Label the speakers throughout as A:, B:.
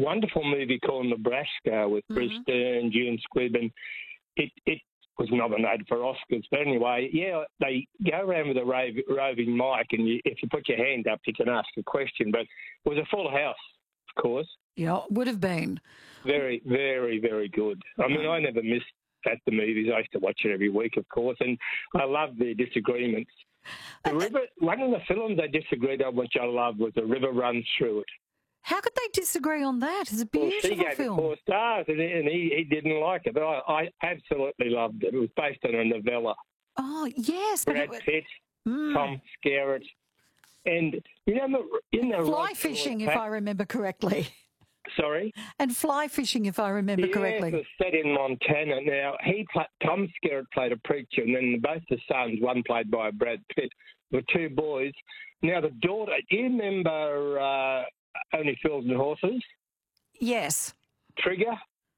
A: wonderful movie called Nebraska with Bruce Dern, June Squibb, and it was nominated for Oscars. But anyway, yeah, they go around with a roving mic, and if you put your hand up, you can ask a question. But it was a full house, of course.
B: Yeah, would have been.
A: Very, very, very good. I mean, I never missed at the movies. I used to watch it every week, of course, and I love their disagreements. The river, one of the films they disagreed on, which I loved, was The River Runs Through It.
B: How could they disagree on that? It's a beautiful
A: she gave
B: film.
A: It 4 stars, and he didn't like it, but I absolutely loved it. It was based on a novella.
B: Oh, yes.
A: Brad Pitt, Tom Skerritt, and
B: fly fishing, if I remember correctly.
A: Sorry?
B: And fly fishing, if I remember correctly.
A: It was set in Montana. Now, Tom Skerritt played a preacher, and then both the sons, one played by Brad Pitt, were 2 boys. Now, the daughter, do you remember Only Fools and Horses?
B: Yes.
A: Trigger.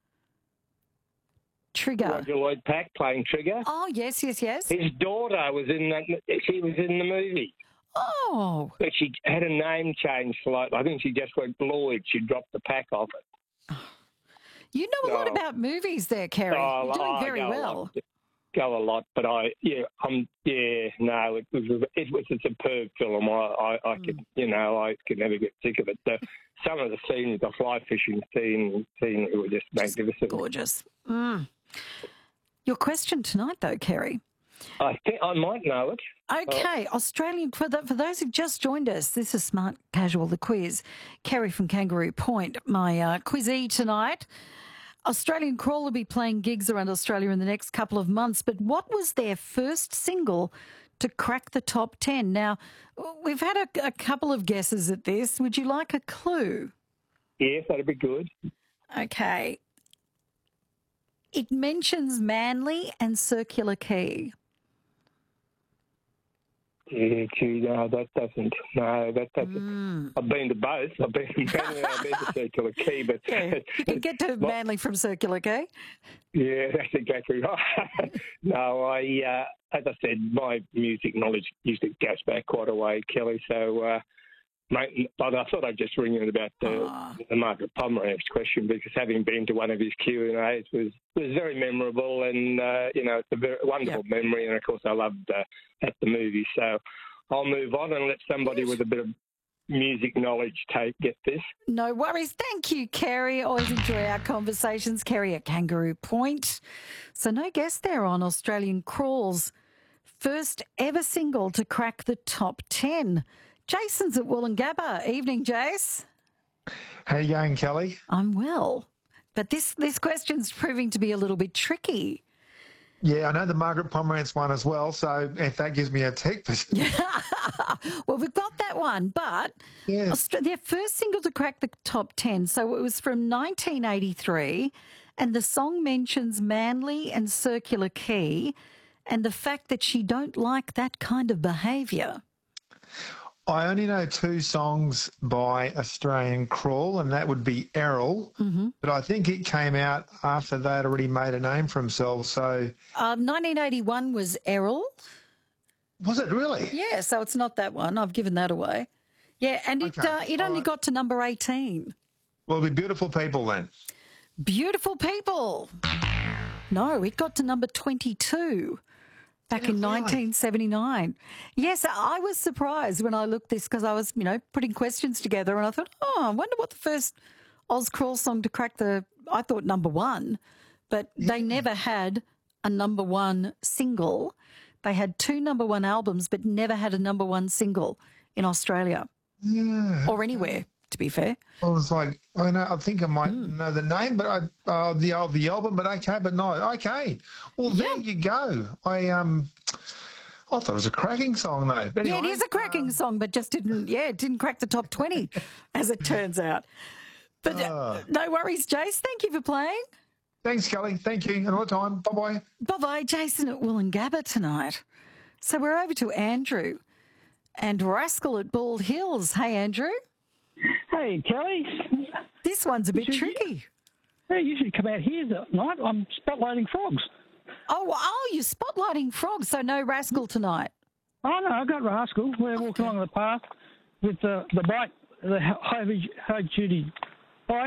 A: Roger Lloyd Pack playing Trigger.
B: Oh, yes. His
A: daughter was in that. She was in the movie.
B: Oh.
A: But she had a name change slightly. I think she just went Lloyd. She dropped the pack off it.
B: You know a lot about movies there, Kerry. You're doing very well.
A: Go a lot, but it's a superb film. I could never get sick of it. Some of the scenes, the fly fishing scene were just magnificent.
B: Gorgeous. Your question tonight, though, Kerry.
A: I think I might know it.
B: Okay, Australian, for those who've just joined us, this is Smart Casual, the quiz. Kerry from Kangaroo Point, my quizzee tonight. Australian Crawl will be playing gigs around Australia in the next couple of months, but what was their first single to crack the top 10? Now, we've had a couple of guesses at this. Would you like a clue?
A: Yes, that'd be good.
B: Okay. It mentions Manly and Circular Quay.
A: Yeah, no, that doesn't. No, that doesn't. I've been to both. I've been to Manly and I've been to Circular Quay. But
B: you can get to Manly from Circular Quay.
A: Yeah, that's exactly right. No, as I said, my music knowledge usually goes back quite a way, Kelly. So, but I thought I'd just ring in about the Margaret Pomeranz question, because having been to one of his Q&As was very memorable, and it's a very wonderful memory, and of course I loved at the movie. So I'll move on and let somebody with a bit of music knowledge get this.
B: No worries. Thank you, Kerry. Always enjoy our conversations. Kerry at Kangaroo Point. So no guess there on Australian Crawl's first ever single to crack the top 10. Jason's at Woolloongabba. Evening, Jace.
C: How you going, Kelly?
B: I'm well. But this question's proving to be a little bit tricky.
C: Yeah, I know the Margaret Pomeranz one as well, so if that gives me a tick.
B: Well, we've got that one, but their first single to crack the top 10, so it was from 1983, and the song mentions Manly and Circular Quay and the fact that she don't like that kind of behaviour.
C: I only know 2 songs by Australian Crawl, and that would be Errol. But I think it came out after they'd already made a name for themselves. So
B: 1981 was Errol.
C: Was it really?
B: Yeah, so it's not that one. I've given that away. Yeah, and it only got to number 18.
C: Well, it'll be Beautiful People then.
B: Beautiful People. No, it got to number 22. Back in 1979. Yes, I was surprised when I looked this, because I was, putting questions together, and I thought, I wonder what the first Oz Crawl song to crack I thought number 1, but they never had a number 1 single. They had 2 number 1 albums, but never had a number 1 single in Australia.
C: Yeah.
B: Or anywhere, to be fair.
C: I was like, I think I might know the name, but the album, but okay, but no, okay. Well, there you go. I thought it was a cracking song, though. But anyway,
B: it is a cracking song, but just it didn't crack the top 20, as it turns out. But no worries, Jace. Thank you for playing.
C: Thanks, Kelly. Thank you. And all the time. Bye-bye.
B: Bye-bye. Jason at Woolloongabba tonight. So we're over to Andrew and Rascal at Bald Hills. Hey, Andrew.
D: Hey, Kelly.
B: This one's a bit tricky.
D: Hey, you should come out here tonight. I'm spotlighting frogs.
B: Oh, you're spotlighting frogs, so no Rascal tonight.
D: Oh, no, I got Rascal. We're walking along the path with the bike, the high-duty